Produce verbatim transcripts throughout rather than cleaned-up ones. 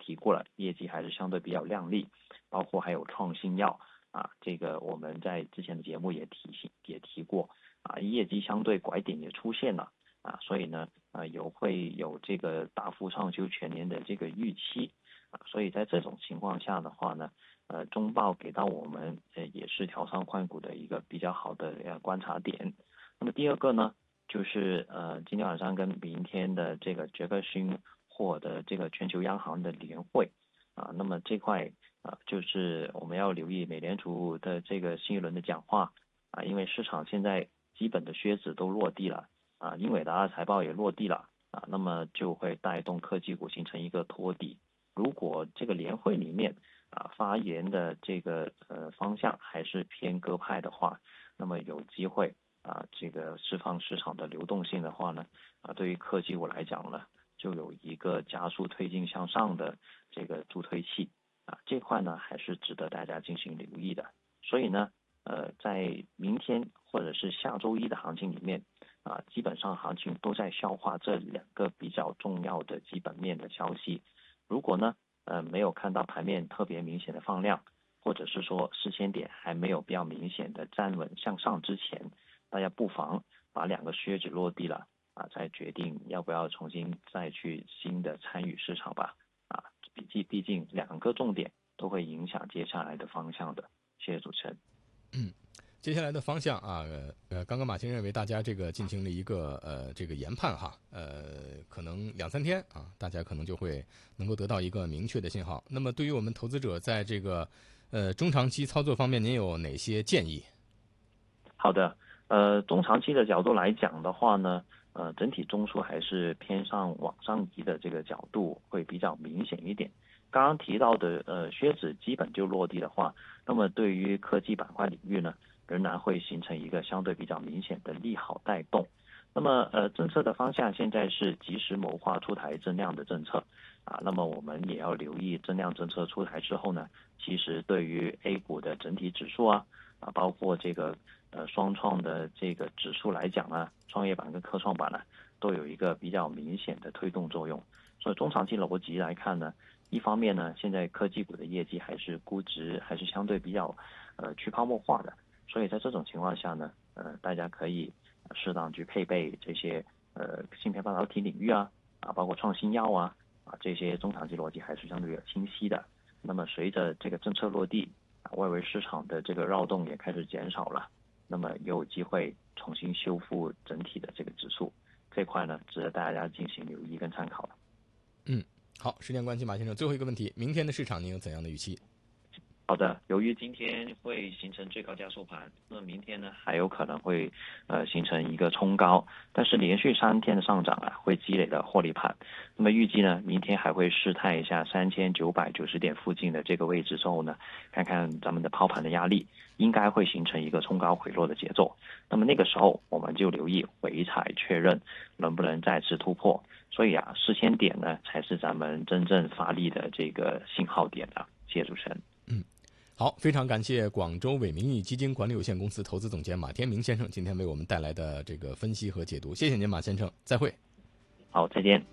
提过了，业绩还是相对比较亮丽，包括还有创新药啊，这个我们在之前的节目也提醒也提过啊，业绩相对拐点也出现了啊，所以呢呃有会有这个大幅上修全年的这个预期啊，所以在这种情况下的话呢，呃中报给到我们呃也是调仓换股的一个比较好的呃观察点。那么第二个呢，就是呃今天晚上跟明天的这个杰克逊霍的这个全球央行的年会啊，那么这块啊就是我们要留意美联储的这个新一轮的讲话啊，因为市场现在基本的靴子都落地了啊，英伟达的财报也落地了啊，那么就会带动科技股形成一个托底。如果这个年会里面啊发言的这个呃方向还是偏鸽派的话，那么有机会啊这个释放市场的流动性的话呢，啊对于科技股来讲呢，就有一个加速推进向上的这个助推器啊，这块呢还是值得大家进行留意的。所以呢，呃，在明天或者是下周一的行情里面啊，基本上行情都在消化这两个比较重要的基本面的消息。如果呢，呃，没有看到盘面特别明显的放量，或者是说四千点还没有比较明显的站稳向上之前，大家不妨把两个靴子落地了啊，再决定要不要重新再去新的参与市场吧。啊，毕竟毕竟两个重点都会影响接下来的方向的。谢谢主持人。 嗯。接下来的方向啊，呃，刚刚马先生为大家这个进行了一个呃这个研判哈，呃，可能两三天啊，大家可能就会能够得到一个明确的信号。那么对于我们投资者在这个呃中长期操作方面，您有哪些建议？ 好的，呃，中长期的角度来讲的话呢，呃，整体中枢还是偏上往上移的这个角度会比较明显一点。刚刚提到的呃靴子基本就落地的话，那么对于科技板块领域呢，仍然会形成一个相对比较明显的利好带动。那么呃政策的方向现在是及时谋划出台增量的政策啊，那么我们也要留意增量政策出台之后呢，其实对于 A 股的整体指数啊啊包括这个呃双创的这个指数来讲呢，创业板跟科创板呢都有一个比较明显的推动作用。所以中长期逻辑来看呢，一方面呢，现在科技股的业绩还是估值还是相对比较呃去泡沫化的，所以在这种情况下呢，呃大家可以适当去配备这些呃芯片半导体领域啊啊包括创新药啊啊这些中长期逻辑还是相对比较清晰的。那么随着这个政策落地啊，外围市场的这个扰动也开始减少了，那么有机会重新修复整体的这个指数，这块呢值得大家进行留意跟参考了。 嗯，好，时间关系，马先生，最后一个问题，明天的市场您有怎样的预期？ 好的，由于今天会形成最高价收盘，那明天呢还有可能会呃形成一个冲高，但是连续三天的上涨啊，会积累的获利盘。那么预计呢，明天还会试探一下三千九百九十点附近的这个位置之后呢，看看咱们的抛盘的压力，应该会形成一个冲高回落的节奏。那么那个时候我们就留意回踩确认能不能再次突破。所以啊，四千点呢才是咱们真正发力的这个信号点啊。谢谢主持人。 嗯。好，非常感谢广州伟明义基金管理有限公司投资总监马天明先生今天为我们带来的这个分析和解读，谢谢您，马先生，再会。 好，再見。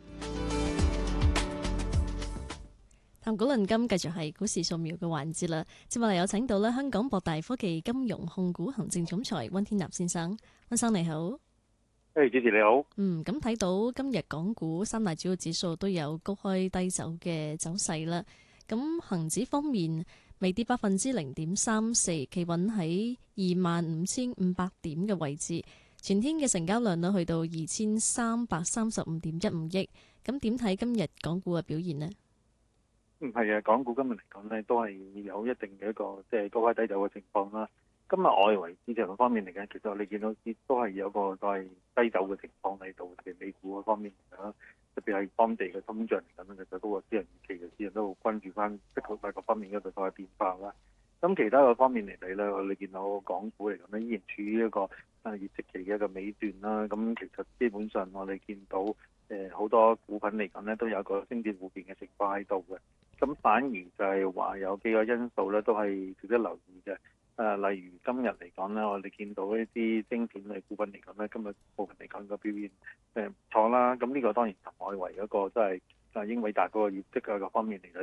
談股論金繼續係股市掃描嘅環節啦。接落嚟有請到咧香港博大科技金融控股行政總裁温天納先生，温生你好。 誒、hey, 主持你好。 嗯，咁睇到今日港股三大主要指數都有高開低走嘅走勢啦。咁恆指方面，微跌百分之零點三四，企穩喺二萬五千五百點嘅位置。全天嘅成交量呢去到二千三百三十五點一五億。咁點睇今日港股嘅表現呢？ 嗯，係啊，港股今日嚟講呢，都係有一定嘅一個即係高開低走嘅情況啦。今日外圍市場方面嚟講，其實我哋見到都係有個都係低走嘅情況喺度嘅。美股嗰方面嚟講，特別係當地嘅通脹嚟講咧，其實嗰個私人預期嘅市場都好關注翻息口大各方面嗰度嘅變化啦。咁其他個方面嚟睇咧，我哋見到港股嚟講咧，依然處於一個誒業績期嘅一個尾段啦。咁其實基本上我哋見到誒好多股份嚟講咧，都有一個升跌互變嘅情況喺度嘅。咁反而就係話有幾個因素咧，都係值得留意嘅。誒、呃，例如今日嚟講咧，我哋見到一啲晶片類股份嚟講咧，今日部分嚟講個表現誒唔錯啦。咁呢個當然同外圍嗰個都係啊英偉達嗰個業績啊各方面嚟睇